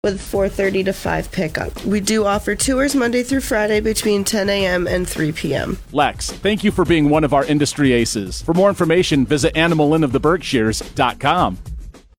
with 4:30 to 5 pickup. We do offer tours Monday through Friday between 10 a.m. and 3 p.m. Lex, thank you for being one of our industry aces. For more information, visit animalinoftheberkshires.com.